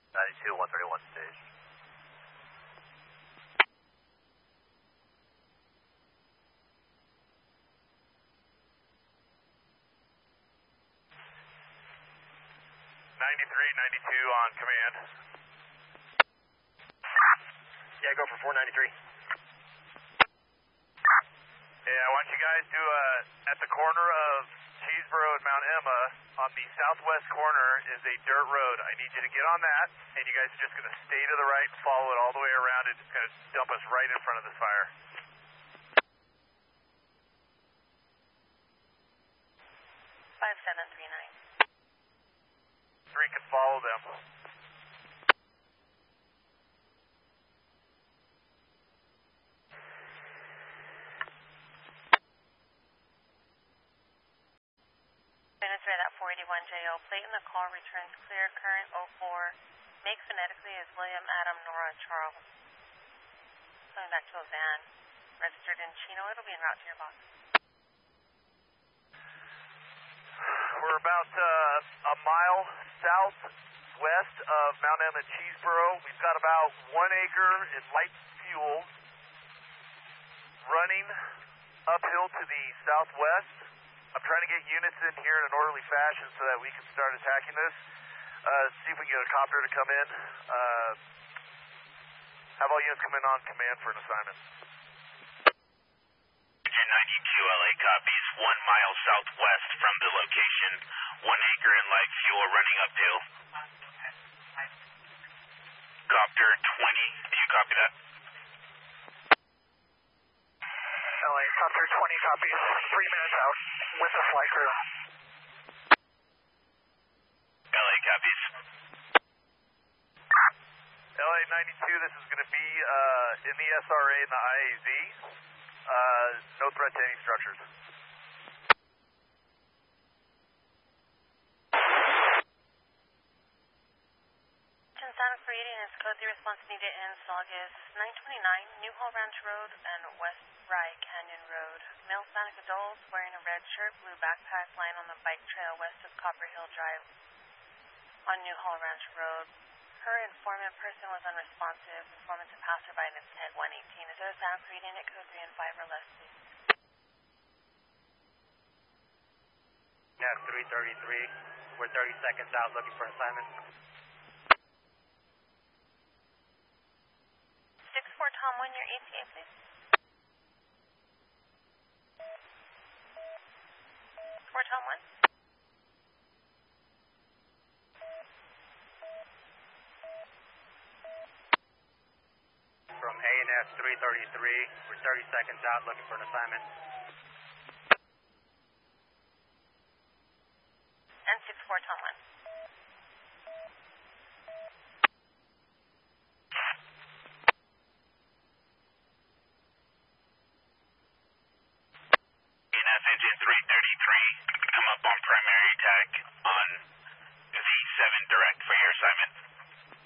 92, 131 stage. On command. Yeah, go for 493. Yeah, I want you guys to, at the corner of Cheeseboro and Mount Emma, on the southwest corner is a dirt road. I need you to get on that, and you guys are just going to stay to the right and follow it all the way around. It's going to dump us right in front of this fire. 5739. 3 can follow them. Transfer that 481JO. Plate in the call returns clear. Current 04. Make phonetically as William, Adam, Nora, Charles. Going back to a van. Registered in Chino. It'll be en route to your box. We're about a mile southwest of Mount Emma and Cheeseboro. We've got about 1 acre in light fuel running uphill to the southwest. I'm trying to get units in here in an orderly fashion so that we can start attacking this. See if we can get a copter to come in. Have all units come in on command for an assignment. 92 LA copies, 1 mile southwest from the location, 1 acre in light fuel running uphill. Copter 20, do you copy that? LA, Copter 20 copies, 3 minutes out with the flight crew. LA copies. LA 92, this is going to be in the SRA and the IAZ. No threat to any structures. Santa for reading is code 3 response needed in Saugus 929, New Hall Ranch Road and West Rye Canyon Road. Male Hispanic adults wearing a red shirt, blue backpack, lying on the bike trail west of Copper Hill Drive on New Hall Ranch Road. Her informant person was unresponsive. Informant to passerby and it's tag 118. Is there a sound reading at code 3 and 5 or less, please? Yeah, 333. We're 30 seconds out looking for assignment. 64 Tom 1, your ETA, please. 4 Tom 1. From A&S 333, we're 30 seconds out looking for an assignment. And 64 Tom 1.